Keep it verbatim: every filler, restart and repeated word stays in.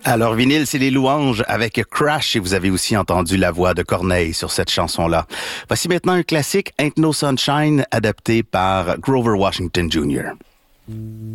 Alors, vinyle, c'est les louanges avec Crash et vous avez aussi entendu la voix de Corneille sur cette chanson-là. Voici maintenant un classique, Ain't No Sunshine, adapté par Grover Washington junior